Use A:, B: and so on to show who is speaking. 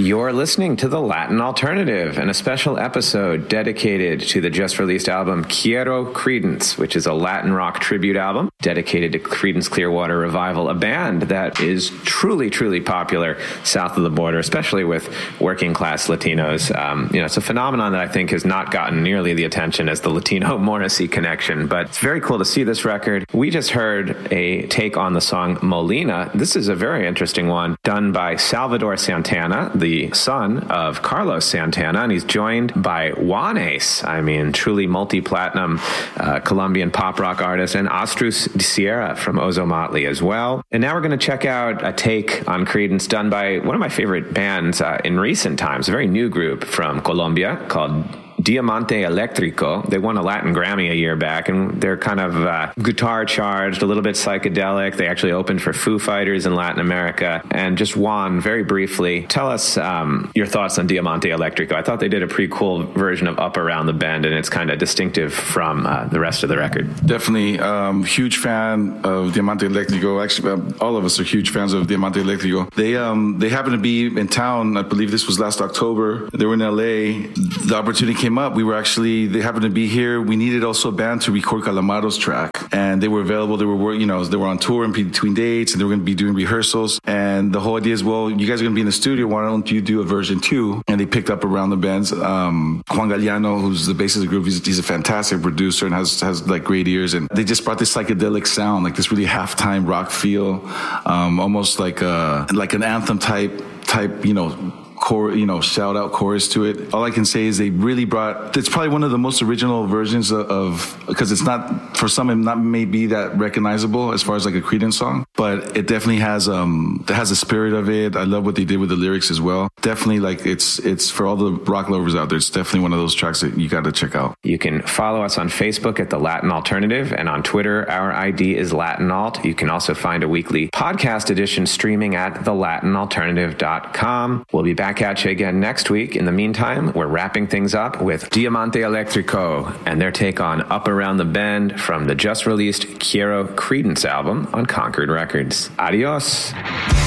A: You're listening to The Latin Alternative and a special episode dedicated to the just-released album Quiero Creedence, which is a Latin rock tribute album dedicated to Creedence Clearwater Revival, a band that is truly, truly popular south of the border, especially with working-class Latinos. It's a phenomenon that I think has not gotten nearly the attention as the Latino-Morrissey connection, but it's very cool to see this record. We just heard a take on the song Molina. This is a very interesting one done by Salvador Santana, the son of Carlos Santana, and he's joined by Juanes, truly multi-platinum Colombian pop rock artist, and Astrus Sierra from Ozo Motley as well. And now we're going to check out a take on Creedence done by one of my favorite bands in recent times, a very new group from Colombia called Diamante Electrico. They won a Latin Grammy a year back, and they're kind of guitar charged, a little bit psychedelic. They actually opened for Foo Fighters in Latin America. And just Juan, very briefly, tell us your thoughts on Diamante Electrico. I thought they did a pretty cool version of Up Around the Bend, and it's kind of distinctive from the rest of the record.
B: Definitely huge fan of Diamante Electrico. Actually, all of us are huge fans of Diamante Electrico. They happened to be in town. I believe this was last October. They were in LA. The opportunity came up. They happened to be here. We needed also a band to record Calamaro's track, and they were available. They were on tour in between dates, and they were going to be doing rehearsals. And the whole idea is, well, you guys are going to be in the studio. Why don't you do a version 2? And they picked up Around the Bends. Juan Galliano, who's the bassist of the group, he's a fantastic producer and has like great ears. And they just brought this psychedelic sound, like this really halftime rock feel, almost like an anthem type, shout out chorus to it. All I can say is they really it's probably one of the most original versions because it's not, for some, it not may be that recognizable as far as like a Creedence song, but it definitely has the spirit of it. I love what they did with the lyrics as well. Definitely, like, it's for all the rock lovers out there, it's definitely one of those tracks that you got to check out.
A: You can follow us on Facebook at The Latin Alternative, and on Twitter, our ID is Latin Alt. You can also find a weekly podcast edition streaming at thelatinalternative.com. We'll be back at you again next week. In the meantime, we're wrapping things up with Diamante Electrico and their take on Up Around the Bend from the just released Quiero Creedence album on Concord Records. Adios.